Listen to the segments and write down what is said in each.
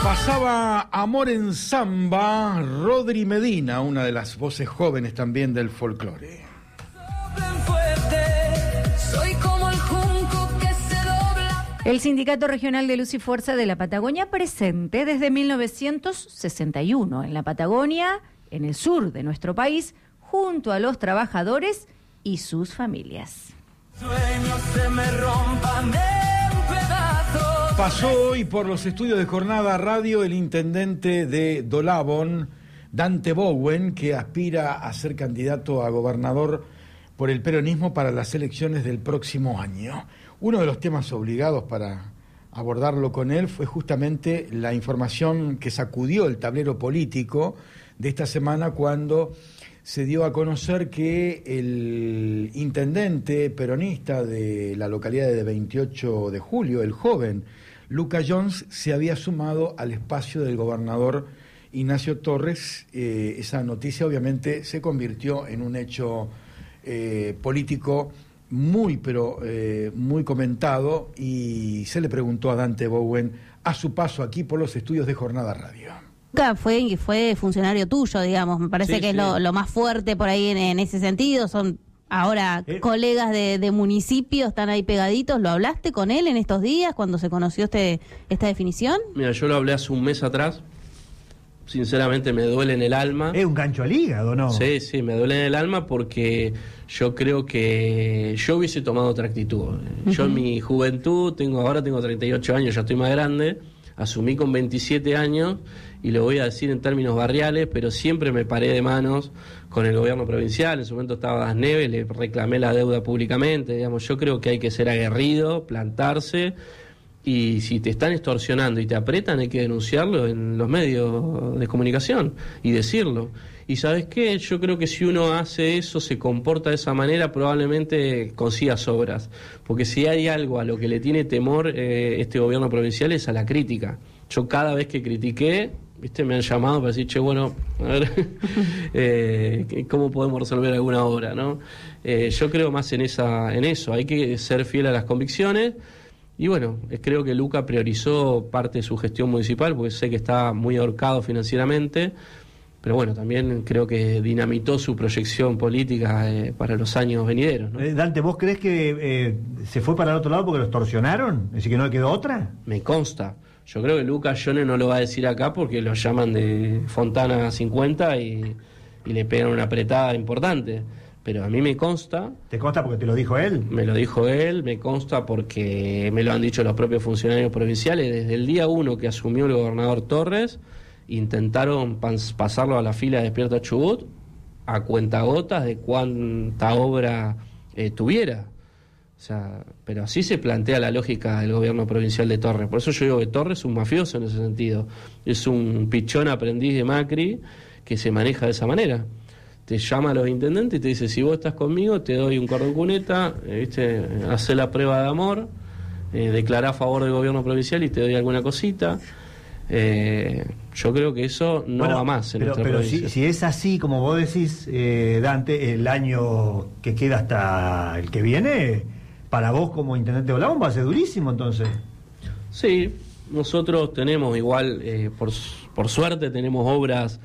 Pasaba Amor en Samba, Rodri Medina, una de las voces jóvenes también del folclore. El Sindicato Regional de Luz y Fuerza de la Patagonia presente desde 1961 en la Patagonia, en el sur de nuestro país, junto a los trabajadores y sus familias. Sueños se me rompan en pedazos. Pasó hoy por los estudios de Jornada Radio el intendente de Dolabón, Dante Bowen, que aspira a ser candidato a gobernador por el peronismo para las elecciones del próximo año. Uno de los temas obligados para abordarlo con él fue justamente la información que sacudió el tablero político de esta semana cuando se dio a conocer que el intendente peronista de la localidad de 28 de julio, el joven Luca Jones, se había sumado al espacio del gobernador Ignacio Torres. Esa noticia obviamente se convirtió en un hecho político muy comentado, y se le preguntó a Dante Bowen a su paso aquí por los estudios de Jornada Radio. Fue funcionario tuyo, digamos, me parece que es lo más fuerte por ahí en ese sentido. Son ahora colegas de municipio, están ahí pegaditos. ¿Lo hablaste con él en estos días cuando se conoció esta definición? Mira, yo lo hablé hace un mes atrás. Sinceramente me duele en el alma. ¿Es un gancho al hígado, no? Sí, me duele en el alma porque yo creo que yo hubiese tomado otra actitud. Yo en mi juventud, ahora tengo 38 años, ya estoy más grande, asumí con 27 años, y lo voy a decir en términos barriales, pero siempre me paré de manos con el gobierno provincial. En su momento estaba Das Neves, le reclamé la deuda públicamente. Digamos, yo creo que hay que ser aguerrido, plantarse. Y si te están extorsionando y te apretan, hay que denunciarlo en los medios de comunicación y decirlo. Y ¿sabes qué? Yo creo que si uno hace eso, se comporta de esa manera, probablemente consiga sobras. Porque si hay algo a lo que le tiene temor este gobierno provincial es a la crítica. Yo cada vez que critiqué, me han llamado para decir, bueno, a ver, ¿cómo podemos resolver alguna obra, ¿no? Yo creo más en eso. Hay que ser fiel a las convicciones. Y bueno, creo que Luca priorizó parte de su gestión municipal, porque sé que está muy ahorcado financieramente, pero bueno, también creo que dinamitó su proyección política para los años venideros, ¿no? Dante, ¿vos crees que se fue para el otro lado porque lo extorsionaron? ¿Es decir, que no le quedó otra? Me consta. Yo creo que Luca Jones no lo va a decir acá porque lo llaman de Fontana 50 y le pegan una apretada importante. Pero a mí me consta... ¿Te consta porque te lo dijo él? Me lo dijo él, me consta porque me lo han dicho los propios funcionarios provinciales. Desde el día 1 que asumió el gobernador Torres, intentaron pasarlo a la fila de Despierta Chubut a cuentagotas de cuánta obra tuviera. O sea, pero así se plantea la lógica del gobierno provincial de Torres. Por eso yo digo que Torres es un mafioso en ese sentido. Es un pichón aprendiz de Macri que se maneja de esa manera. Te llama a los intendentes y te dice, si vos estás conmigo, te doy un cordón cuneta, hacé la prueba de amor, declará a favor del gobierno provincial y te doy alguna cosita. Yo creo que eso no va más en nuestra provincia. Pero si es así, como vos decís, Dante, el año que queda hasta el que viene, para vos como intendente de Dolabón va a ser durísimo, entonces. Sí, nosotros tenemos igual, por suerte tenemos obras...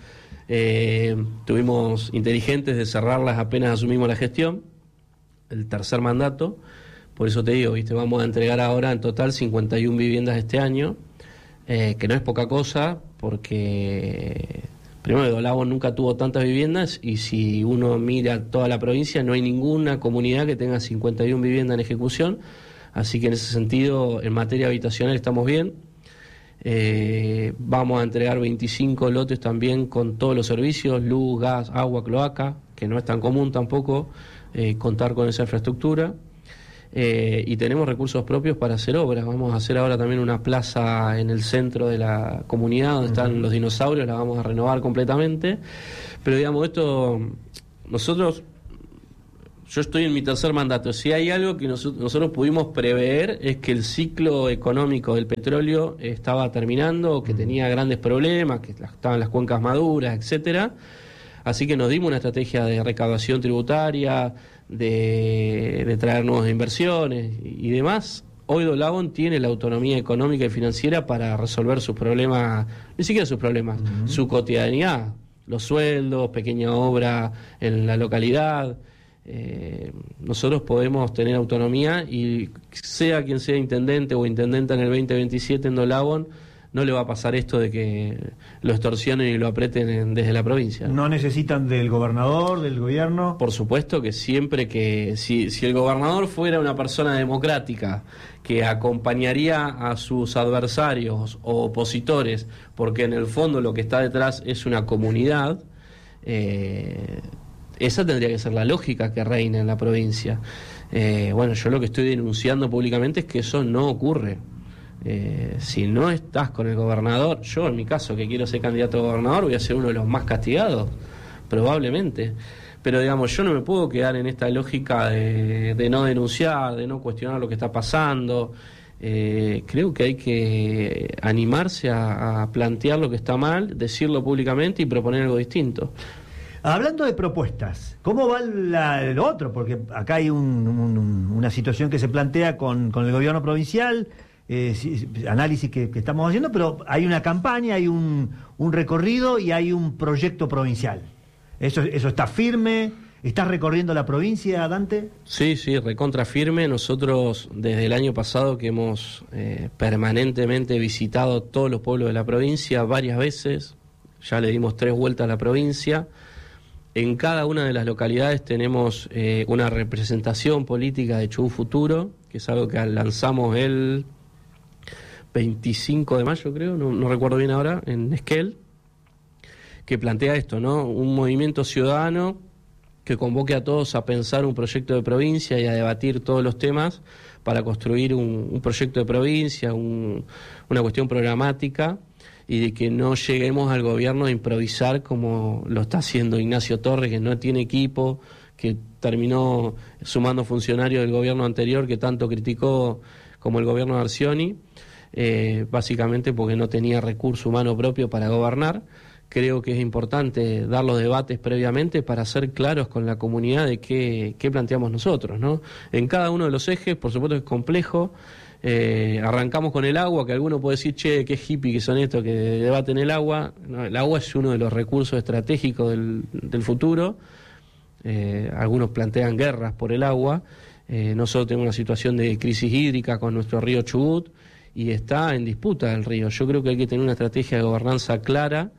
tuvimos inteligentes de cerrarlas apenas asumimos la gestión, el tercer mandato. Por eso te digo, vamos a entregar ahora en total 51 viviendas este año, que no es poca cosa, porque primero Dolabón nunca tuvo tantas viviendas, y si uno mira toda la provincia no hay ninguna comunidad que tenga 51 viviendas en ejecución, así que en ese sentido en materia habitacional estamos bien. Vamos a entregar 25 lotes también con todos los servicios, luz, gas, agua, cloaca, que no es tan común tampoco contar con esa infraestructura, y tenemos recursos propios para hacer obras. Vamos a hacer ahora también una plaza en el centro de la comunidad donde están los dinosaurios, la vamos a renovar completamente, pero yo estoy en mi tercer mandato. Si hay algo que nosotros pudimos prever es que el ciclo económico del petróleo estaba terminando, que tenía grandes problemas, que estaban las cuencas maduras, etcétera. Así que nos dimos una estrategia de recaudación tributaria, de traer nuevas inversiones y demás. hoy Dolabon tiene la autonomía económica y financiera para resolver sus problemas, ni siquiera sus problemas, su cotidianidad, los sueldos, pequeña obra en la localidad. Nosotros podemos tener autonomía y sea quien sea intendente o intendenta en el 2027 en Dolabon, no le va a pasar esto de que lo extorsionen y lo aprieten desde la provincia. ¿No necesitan del gobernador, del gobierno? Por supuesto que siempre que... Si el gobernador fuera una persona democrática que acompañaría a sus adversarios o opositores, porque en el fondo lo que está detrás es una comunidad, esa tendría que ser la lógica que reina en la provincia. Bueno, yo lo que estoy denunciando públicamente es que eso no ocurre. Si no estás con el gobernador, yo en mi caso que quiero ser candidato a gobernador voy a ser uno de los más castigados, probablemente, pero digamos, yo no me puedo quedar en esta lógica de no denunciar, de no cuestionar lo que está pasando. Creo que hay que animarse a plantear lo que está mal, decirlo públicamente y proponer algo distinto. Hablando de propuestas, ¿cómo va lo otro? Porque acá hay una situación que se plantea con el gobierno provincial, análisis que estamos haciendo, pero hay una campaña, hay un recorrido y hay un proyecto provincial. ¿Eso está firme? ¿Estás recorriendo la provincia, Dante? Sí, recontra firme. Nosotros desde el año pasado que hemos permanentemente visitado todos los pueblos de la provincia varias veces, ya le dimos 3 vueltas a la provincia. En cada una de las localidades tenemos una representación política de Chubut Futuro, que es algo que lanzamos el 25 de mayo, creo, no recuerdo bien ahora, en Esquel, que plantea esto, ¿no? Un movimiento ciudadano que convoque a todos a pensar un proyecto de provincia y a debatir todos los temas para construir un proyecto de provincia, una cuestión programática, y de que no lleguemos al gobierno a improvisar como lo está haciendo Ignacio Torres, que no tiene equipo, que terminó sumando funcionarios del gobierno anterior que tanto criticó como el gobierno de Arcioni, básicamente porque no tenía recurso humano propio para gobernar. Creo que es importante dar los debates previamente para ser claros con la comunidad de qué planteamos nosotros, ¿no? En cada uno de los ejes, por supuesto es complejo. Arrancamos con el agua, que alguno puede decir, che, qué hippie que son estos que debaten el agua. No, el agua es uno de los recursos estratégicos del futuro. Algunos plantean guerras por el agua. Nosotros tenemos una situación de crisis hídrica con nuestro río Chubut y está en disputa el río. Yo creo que hay que tener una estrategia de gobernanza clara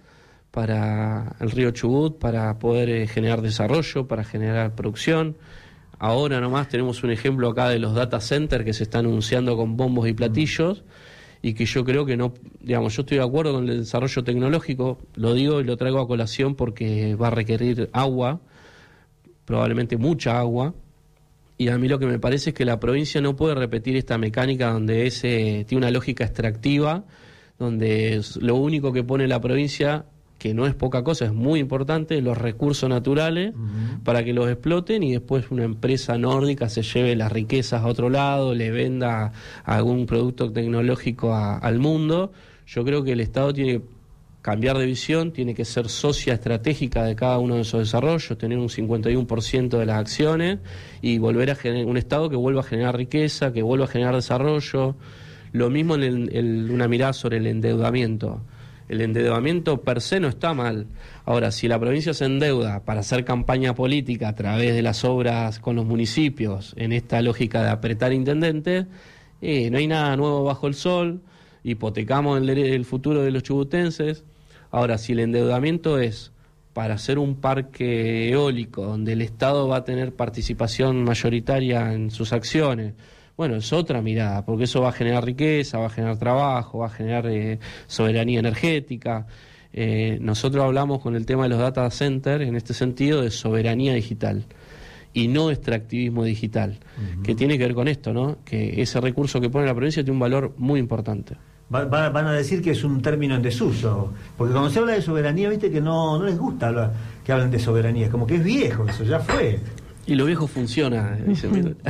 para el río Chubut, para poder generar desarrollo, para generar producción. Ahora nomás tenemos un ejemplo acá de los data centers que se están anunciando con bombos y platillos y que yo creo que no, digamos, yo estoy de acuerdo con el desarrollo tecnológico, lo digo y lo traigo a colación porque va a requerir agua, probablemente mucha agua, y a mí lo que me parece es que la provincia no puede repetir esta mecánica donde tiene una lógica extractiva, donde lo único que pone la provincia, que no es poca cosa, es muy importante, los recursos naturales para que los exploten y después una empresa nórdica se lleve las riquezas a otro lado, le venda algún producto tecnológico al mundo. Yo creo que el Estado tiene que cambiar de visión, tiene que ser socia estratégica de cada uno de esos desarrollos, tener un 51% de las acciones y volver a generar un Estado que vuelva a generar riqueza, que vuelva a generar desarrollo. Lo mismo en una mirada sobre el endeudamiento. El endeudamiento per se no está mal. Ahora, si la provincia se endeuda para hacer campaña política a través de las obras con los municipios, en esta lógica de apretar intendentes, no hay nada nuevo bajo el sol, hipotecamos el futuro de los chubutenses. Ahora, si el endeudamiento es para hacer un parque eólico donde el Estado va a tener participación mayoritaria en sus acciones, bueno, es otra mirada, porque eso va a generar riqueza, va a generar trabajo, va a generar soberanía energética. Nosotros hablamos con el tema de los data centers, en este sentido, de soberanía digital y no extractivismo digital, que tiene que ver con esto, ¿no? Que ese recurso que pone la provincia tiene un valor muy importante. Van a decir que es un término en desuso, porque cuando se habla de soberanía, viste que no les gusta que hablen de soberanía, es como que es viejo, eso ya fue. Y lo viejo funciona, dice.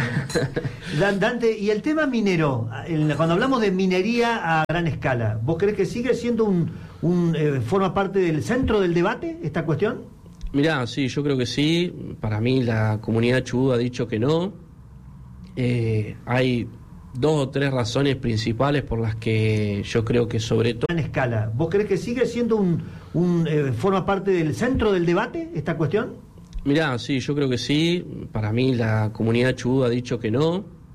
Dante, y el tema minero, cuando hablamos de minería a gran escala, ¿vos crees que sigue siendo forma parte del centro del debate esta cuestión? Mirá, sí, yo creo que sí. Para mí la comunidad Chubut ha dicho que no. Hay 2 o 3 razones principales por las que yo creo que sobre todo... En escala, ¿vos crees que sigue siendo forma parte del centro del debate esta cuestión? Mirá, sí, yo creo que sí. Para mí la comunidad chubut ha dicho que no.